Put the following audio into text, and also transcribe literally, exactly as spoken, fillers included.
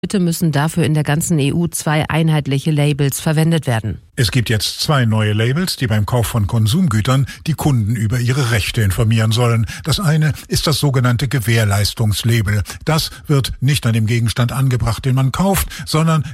Bitte müssen dafür in der ganzen E U zwei einheitliche Labels verwendet werden. Es gibt jetzt zwei neue Labels, die beim Kauf von Konsumgütern die Kunden über ihre Rechte informieren sollen. Das eine ist das sogenannte Gewährleistungslabel. Das wird nicht an dem Gegenstand angebracht, den man kauft, sondern